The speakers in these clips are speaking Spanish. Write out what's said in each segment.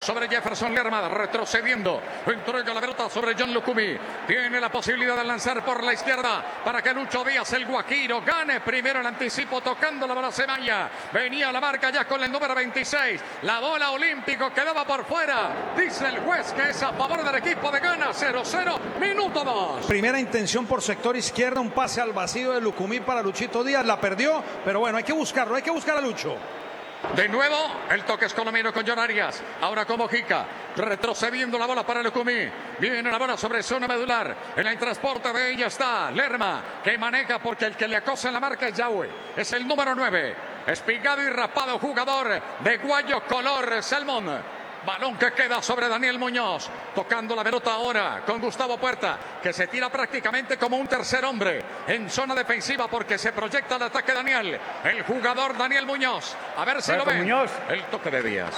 sobre Jefferson Lerma, retrocediendo. Entrega la pelota sobre John Lucumí. Tiene la posibilidad de lanzar por la izquierda para que Lucho Díaz, el guajiro, gane primero el anticipo tocando la bola Semaya. Venía la marca ya con el número 26. La bola Olímpico quedaba por fuera. Dice el juez que es a favor del equipo de Ghana. 0-0, minuto 2. Primera intención por sector izquierdo, un pase al vacío de Lucumí para Luchito Díaz. La perdió, pero bueno, hay que buscarlo, hay que buscar a Lucho. De nuevo, el toque es colombiano con John Arias. Ahora con Mojica, retrocediendo la bola para Lucumí. Viene la bola sobre zona medular. En el transporte de ella está Lerma, que maneja porque el que le acosa en la marca es Yahweh. Es el número 9. Espigado y rapado jugador de Guayo color salmón. Balón que queda sobre Daniel Muñoz. Tocando la pelota ahora con Gustavo Puerta, que se tira prácticamente como un tercer hombre en zona defensiva porque se proyecta el ataque Daniel. El jugador Daniel Muñoz. A ver si lo ve. Muñoz. El toque de Díaz.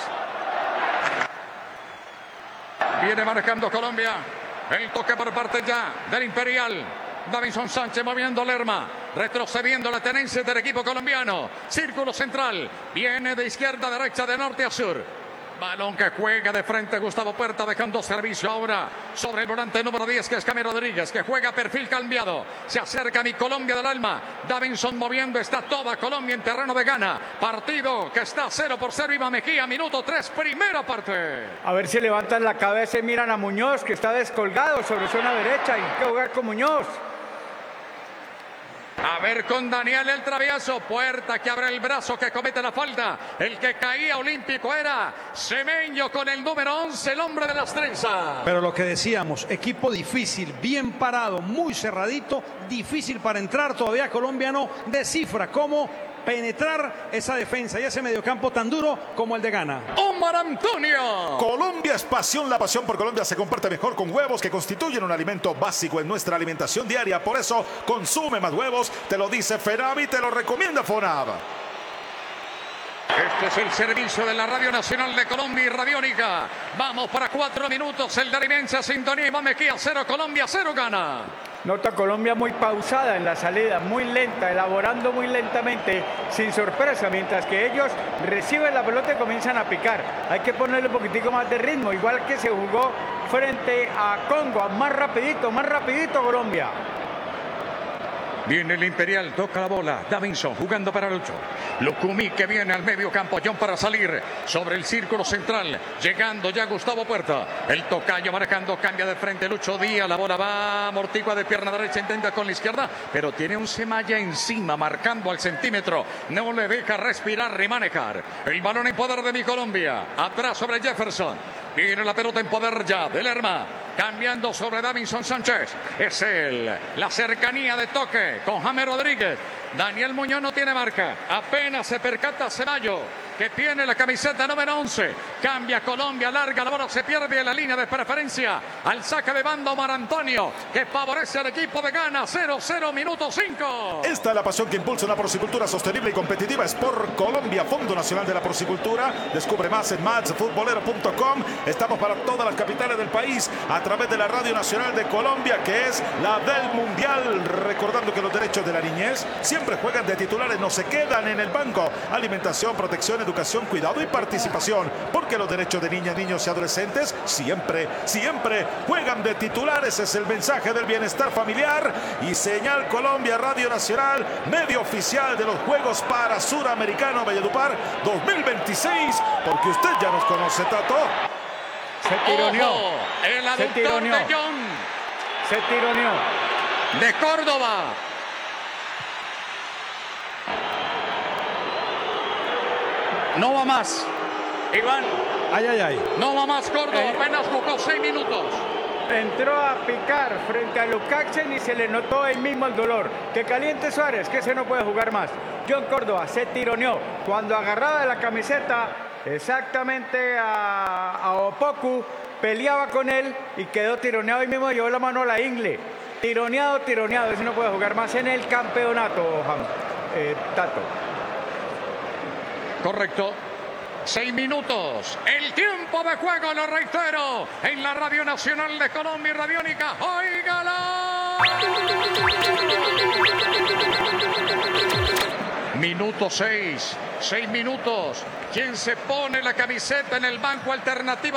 Viene marcando Colombia. El toque por parte ya del Imperial. Davinson Sánchez moviendo Lerma, retrocediendo la tenencia del equipo colombiano. Círculo central. Viene de izquierda a derecha, de norte a sur. Balón que juega de frente Gustavo Puerta, dejando servicio ahora sobre el volante número 10, que es Cami Rodríguez, que juega perfil cambiado. Se acerca mi Colombia del alma. Davinson moviendo, está toda Colombia en terreno de Ghana. Partido que está 0-0. Iba Mejía, minuto 3, primera parte. A ver si levantan la cabeza y miran a Muñoz, que está descolgado sobre zona derecha. Y hay que jugar con Muñoz. A ver con Daniel el travieso. Puerta que abre el brazo, que comete la falta. El que caía olímpico era Semeño con el número 11, el hombre de las trenzas. Pero lo que decíamos, equipo difícil, bien parado, muy cerradito, difícil para entrar. Todavía Colombia no descifra cómo penetrar esa defensa y ese mediocampo tan duro como el de Ghana. Omar Antonio. Colombia es pasión. La pasión por Colombia se comparte mejor con huevos, que constituyen un alimento básico en nuestra alimentación diaria. Por eso, consume más huevos. Te lo dice FENAV y te lo recomienda FONAV. Este es el servicio de la Radio Nacional de Colombia y Radiónica. Vamos para 4 minutos. El de Alianza Sintonía. Iván Mejía 0, Colombia 0, Ghana. Nota Colombia muy pausada en la salida, muy lenta, elaborando muy lentamente, sin sorpresa, mientras que ellos reciben la pelota y comienzan a picar. Hay que ponerle un poquitico más de ritmo, igual que se jugó frente a Congo. Más rapidito Colombia. Viene el Imperial, toca la bola. Davinson jugando para Lucho. Lucumí que viene al medio campo. John para salir sobre el círculo central. Llegando ya Gustavo Puerta. El tocayo marcando, cambia de frente Lucho Díaz. La bola va, amortigua de pierna derecha, intenta con la izquierda, pero tiene un Semaya encima, marcando al centímetro. No le deja respirar y manejar. El balón en poder de mi Colombia. Atrás sobre Jefferson. Viene la pelota en poder ya de Lerma. Cambiando sobre Davinson Sánchez. Es él. La cercanía de toque con James Rodríguez. Daniel Muñoz no tiene marca. Apenas se percata Ceballos, que tiene la camiseta número 11. Cambia Colombia, larga la bola, se pierde en la línea de preferencia. Al saque de banda Omar Antonio, que favorece al equipo de Ghana. 0-0, minuto 5. Esta es la pasión que impulsa una porcicultura sostenible y competitiva. Es por Colombia, Fondo Nacional de la Porcicultura. Descubre más en matsfutbolero.com. Estamos para todas las capitales del país a través de la Radio Nacional de Colombia, que es la del Mundial. Recordando que los derechos de la niñez siempre juegan de titulares, no se quedan en el banco. Alimentación, protección, educación, cuidado y participación, porque los derechos de niñas, niños y adolescentes siempre juegan de titulares. Es el mensaje del bienestar familiar. Y Señal Colombia, Radio Nacional, medio oficial de los Juegos para Suramericano Valledupar 2026, porque usted ya nos conoce, Tato. Se tironeó. Ojo, el aductor de John. Se tironeó. De Córdoba. No va más. Iván. Ay. No va más Córdoba. Apenas jugó 6 minutos. Entró a picar frente a Lukaku y se le notó el mismo el dolor. Que caliente Suárez, que ese no puede jugar más. John Córdoba se tironeó cuando agarraba de la camiseta exactamente a Opoku, peleaba con él y quedó tironeado y mismo llevó la mano a la ingle. Tironeado, ese no puede jugar más en el campeonato, Tato. Correcto. 6 minutos. El tiempo de juego, lo reitero, en la Radio Nacional de Colombia y Radiónica. ¡Óigalo! Minuto 6. 6 minutos. ¿Quién se pone la camiseta en el banco alternativa?